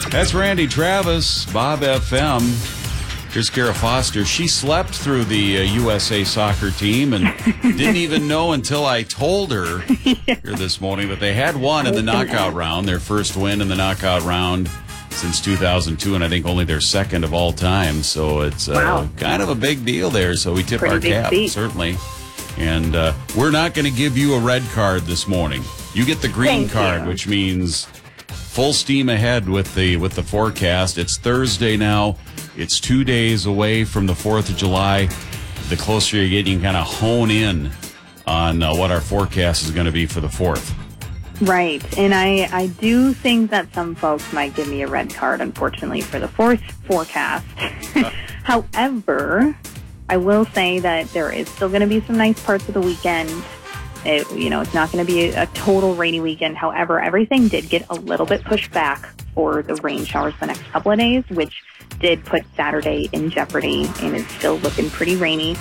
That's Randy Travis, Bob FM. Here's Kara Foster. She slept through the USA soccer team and didn't even know until I told her here this morning that they had won in the knockout round, their first win in the knockout round since 2002, and I think only their second of all time. So it's kind of a big deal there. So we tip our cap, certainly. And we're not going to give you a red card this morning. You get the green card, which means full steam ahead with the forecast. It's Thursday now. It's 2 days away from the 4th of July. The closer you get, you can kind of hone in on what our forecast is going to be for the 4th. Right. And I do think that some folks might give me a red card, unfortunately, for the 4th forecast. However, I will say that there is still going to be some nice parts of the weekend. It's not going to be a total rainy weekend. However, everything did get a little bit pushed back for the rain showers the next couple of days, which did put Saturday in jeopardy and is still looking pretty rainy.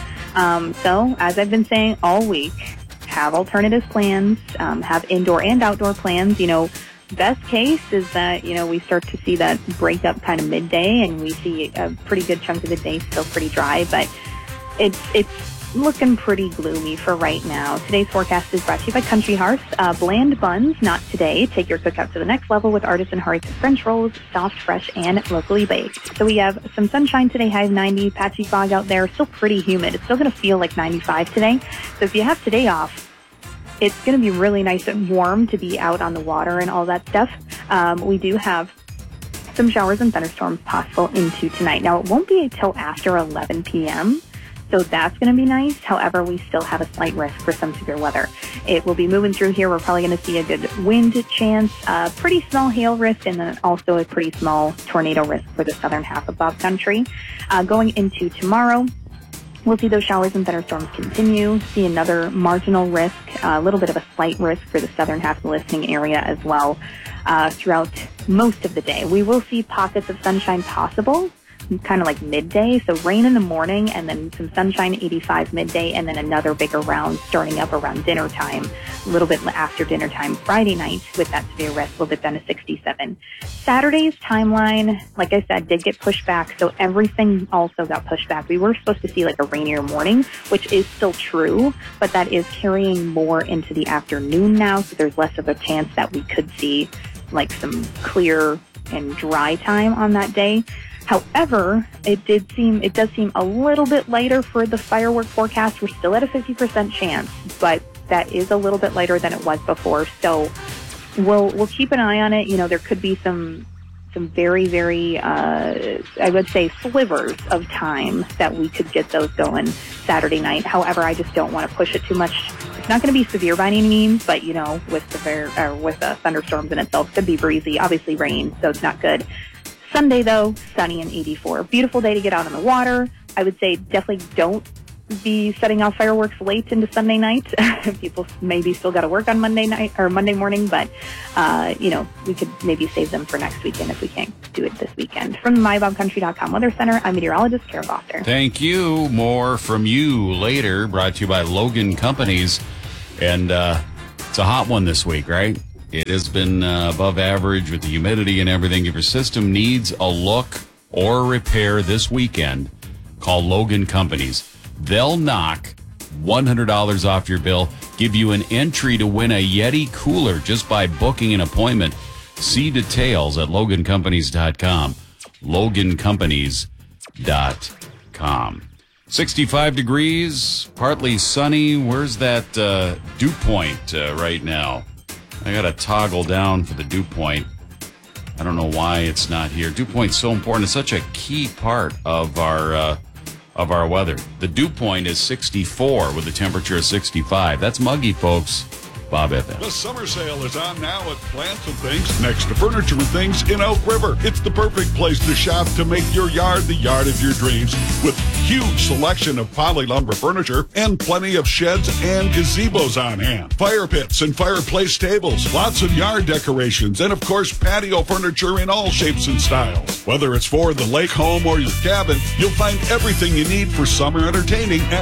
So, as I've been saying all week, have alternative plans, have indoor and outdoor plans. Best case is that, we start to see that break up kind of midday and we see a pretty good chunk of the day still pretty dry, but it's looking pretty gloomy for right now. Today's forecast is brought to you by Country Hearth. Bland buns, not today. Take your cookout to the next level with Artisan Hearth French rolls, soft, fresh, and locally baked. So we have some sunshine today, high of 90, patchy fog out there, still pretty humid. It's still going to feel like 95 today. So if you have today off, it's going to be really nice and warm to be out on the water and all that stuff. We do have some showers and thunderstorms possible into tonight. Now, it won't be until after 11 p.m., so that's going to be nice. However, we still have a slight risk for some severe weather. It will be moving through here. We're probably going to see a good wind chance, pretty small hail risk, and then also a pretty small tornado risk for the southern half of Bob Country. Going into tomorrow, we'll see those showers and thunderstorms continue, see another marginal risk, a little bit of a slight risk for the southern half of the listening area as well throughout most of the day. We will see pockets of sunshine possible, kind of like midday, so rain in the morning and then some sunshine, 85 midday, and then another bigger round starting up around dinner time, a little bit after dinner time Friday night with that severe risk. We'll dip down to 67. Saturday's timeline, like I said, did get pushed back, so everything also got pushed back. We were supposed to see like a rainier morning, which is still true, but that is carrying more into the afternoon now, so there's less of a chance that we could see like some clear and dry time on that day. However, it does seem a little bit lighter for the firework forecast. We're still at a 50% chance, but that is a little bit lighter than it was before. So we'll keep an eye on it. There could be some very, very, I would say, slivers of time that we could get those going Saturday night. However, I just don't want to push it too much. It's not going to be severe by any means, but with the thunderstorms in itself, it could be breezy. Obviously, rain, so it's not good. Sunday, though, sunny and 84. Beautiful day to get out on the water. I would say definitely don't be setting off fireworks late into Sunday night. People maybe still got to work on Monday night or Monday morning, but, we could maybe save them for next weekend if we can't do it this weekend. From the MyBobCountry.com Weather Center, I'm meteorologist Kara Foster. Thank you. More from you later, brought to you by Logan Companies. And it's a hot one this week, right? It has been above average with the humidity and everything. If your system needs a look or a repair this weekend, call Logan Companies. They'll knock $100 off your bill, give you an entry to win a Yeti cooler just by booking an appointment. See details at LoganCompanies.com. LoganCompanies.com. 65 degrees, partly sunny. Where's that dew point right now? I got to toggle down for the dew point. I don't know why it's not here. Dew point's so important. It's such a key part of our weather. The dew point is 64 with a temperature of 65. That's muggy, folks. Bob FM. The summer sale is on now at Plants and Things next to Furniture and Things in Elk River. It's the perfect place to shop to make your yard the yard of your dreams with huge selection of poly lumber furniture and plenty of sheds and gazebos on hand. Fire pits and fireplace tables, lots of yard decorations, and of course patio furniture in all shapes and styles. Whether it's for the lake home or your cabin, you'll find everything you need for summer entertaining at